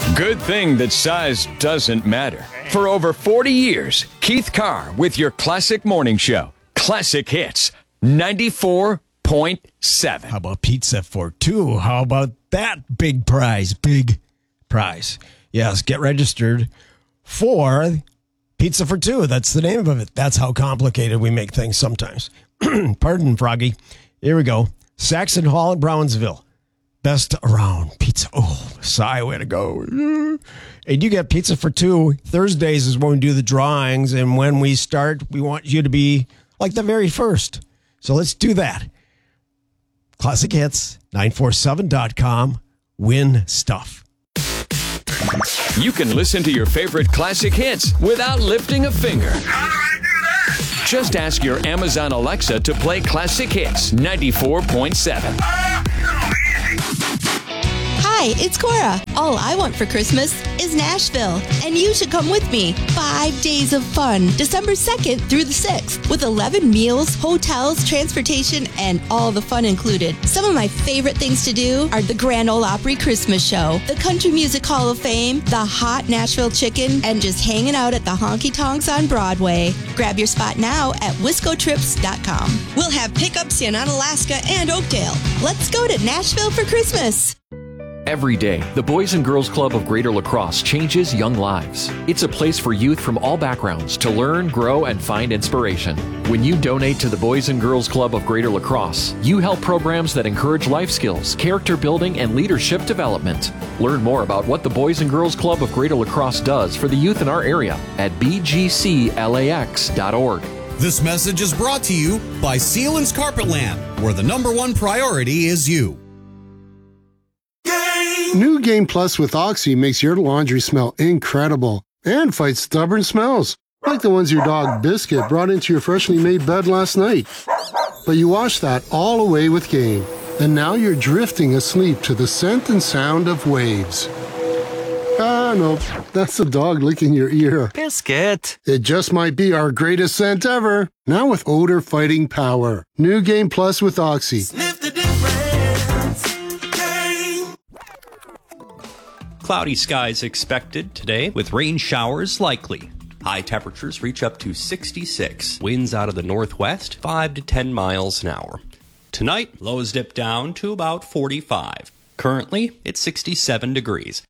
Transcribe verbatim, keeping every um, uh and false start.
Good thing that size doesn't matter. For over forty years, Keith Carr with your classic morning show, Classic Hits ninety-four point seven. How about pizza for two? How about that big prize? Big prize. Yes, get registered for Pizza for Two. That's the name of it. That's how complicated we make things sometimes. Pardon, Froggy. Here we go. Saxon Hall in Brownsville. Best around pizza. Oh, sigh, way to go. And you get Pizza for Two. Thursdays is when we do the drawings. And when we start, we want you to be like the very first. So let's do that. Classic Hits, nine four seven dot com. Win stuff. You can listen to your favorite classic hits without lifting a finger. How do I do that? Just ask your Amazon Alexa to play Classic Hits ninety-four point seven. Oh, so easy. Hi, it's Cora. All I want for Christmas is Nashville, and you should come with me. Five days of fun, December second through the sixth, with eleven meals, hotels, transportation, and all the fun included. Some of my favorite things to do are the Grand Ole Opry Christmas Show, the Country Music Hall of Fame, the hot Nashville chicken, and just hanging out at the honky tonks on Broadway. Grab your spot now at wisco trips dot com. We'll have pickups in Unalaska and Oakdale. Let's go to Nashville for Christmas. Every day, the Boys and Girls Club of Greater La Crosse changes young lives. It's a place for youth from all backgrounds to learn, grow, and find inspiration. When you donate to the Boys and Girls Club of Greater La Crosse, you help programs that encourage life skills, character building, and leadership development. Learn more about what the Boys and Girls Club of Greater La Crosse does for the youth in our area at b g c lax dot org. This message is brought to you by Sealands Carpetland, where the number one priority is you. New Game Plus with Oxy makes your laundry smell incredible and fights stubborn smells, like the ones your dog Biscuit brought into your freshly made bed last night. But you washed that all away with Game, and now you're drifting asleep to the scent and sound of waves. Ah, no, that's the dog licking your ear. Biscuit. It just might be our greatest scent ever, now with odor-fighting power. New Game Plus with Oxy. Sniff the difference. Cloudy skies expected today with rain showers likely. High temperatures reach up to sixty-six. Winds out of the northwest, five to ten miles an hour. Tonight, lows dip down to about forty-five. Currently, it's sixty-seven degrees.